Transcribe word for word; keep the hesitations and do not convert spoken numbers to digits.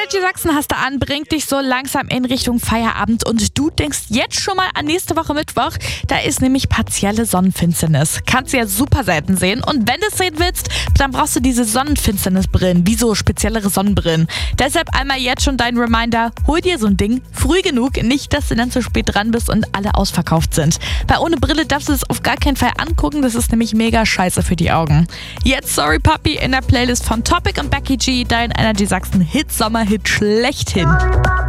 Energy Sachsen hast du an, bringt dich so langsam in Richtung Feierabend und du denkst jetzt schon mal an nächste Woche Mittwoch. Da ist nämlich partielle Sonnenfinsternis. Kannst du ja super selten sehen und wenn du es sehen willst, dann brauchst du diese Sonnenfinsternisbrillen, wie so speziellere Sonnenbrillen. Deshalb einmal jetzt schon dein Reminder, hol dir so ein Ding früh genug, nicht, dass du dann zu spät dran bist und alle ausverkauft sind. Weil ohne Brille darfst du es auf gar keinen Fall angucken, das ist nämlich mega scheiße für die Augen. Jetzt Sorry Puppy in der Playlist von Topic und Becky G, dein Energy Sachsen Hit Sommerhit schlechthin.